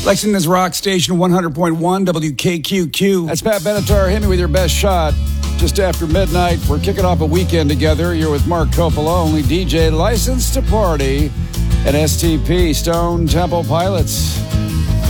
Lexington's Rock Station 100.1 WKQQ. That's Pat Benatar. Hit me with your best shot. Just after midnight, we're kicking off a weekend together. You're with Mark Coppola, only DJ licensed to party at STP, Stone Temple Pilots.